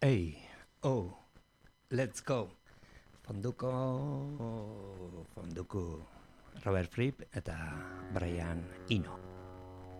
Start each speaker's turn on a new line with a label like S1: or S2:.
S1: Hey, oh, let's go. Fonduko, Fonduko, Robert Fripp eta Brian Eno.